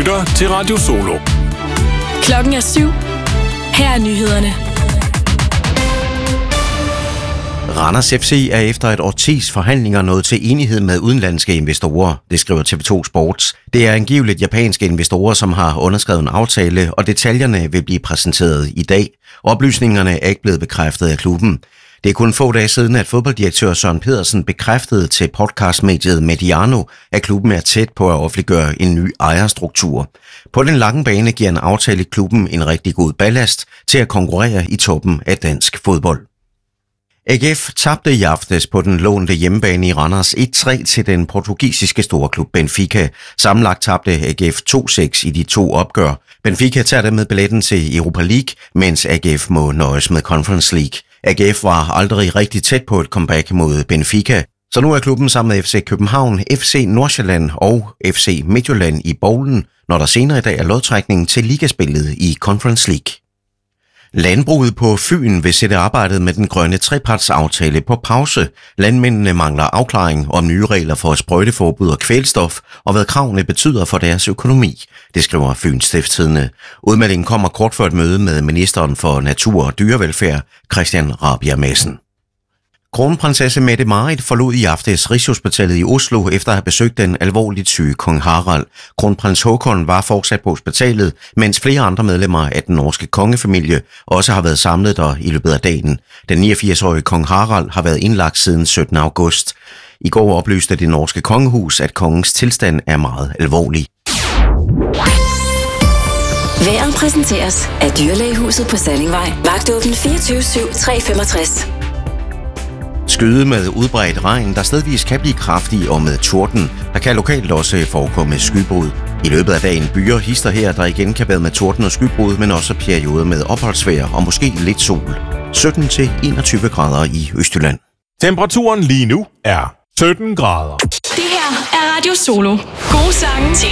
lytter til Radio Solo. Klokken er 7. Her er nyhederne. Randers FC er efter et årtis forhandlinger nået til enighed med udenlandske investorer, det skriver TV2 Sports. Det er angiveligt japanske investorer, som har underskrevet en aftale, og detaljerne vil blive præsenteret i dag. Oplysningerne er ikke blevet bekræftet af klubben. Det er kun få dage siden, at fodbolddirektør Søren Pedersen bekræftede til podcastmediet Mediano, at klubben er tæt på at offentliggøre en ny ejerstruktur. På den lange bane giver en aftale i klubben en rigtig god ballast til at konkurrere i toppen af dansk fodbold. AGF tabte i aftes på den lånte hjemmebane i Randers 1-3 til den portugisiske storklub Benfica. Sammenlagt tabte AGF 2-6 i de to opgør. Benfica tager dermed billetten til Europa League, mens AGF må nøjes med Conference League. AGF var aldrig rigtig tæt på et comeback mod Benfica, så nu er klubben sammen med FC København, FC Nordsjælland og FC Midtjylland i bowlen, når der senere i dag er lodtrækningen til ligaspillet i Conference League. Landbruget på Fyn vil sætte arbejdet med den grønne trepartsaftale på pause. Landmændene mangler afklaring om nye regler for sprøjteforbud og kvælstof, og hvad kravene betyder for deres økonomi. Det skriver Fyns Stiftstidende. Udmeldingen kommer kort før et møde med ministeren for natur og dyrevelfærd, Christian Rabjerg Madsen. Kronprinsesse Mette-Marit forlod i aftes Rigshospitalet i Oslo efter at have besøgt den alvorligt syge kong Harald. Kronprins Håkon var fortsat på hospitalet, mens flere andre medlemmer af den norske kongefamilie også har været samlet der i løbet af dagen. Den 89-årige kong Harald har været indlagt siden 17. august. I går oplyste det norske kongehus, at kongens tilstand er meget alvorlig. Vejret præsenteres af Dyrlægehuset på Sallingvej. Vagtåben 24/7/365. Skyde med udbredt regn, der stedvis kan blive kraftig og med torden. Der kan lokalt også forekomme skybrud. I løbet af dagen byer hister her, der igen kan være med torden og skybrud, men også perioder med opholdsvejr og måske lidt sol. 17-21 grader i Østjylland. Temperaturen lige nu er 17 grader. Det her er Radio Solo. Gode sange til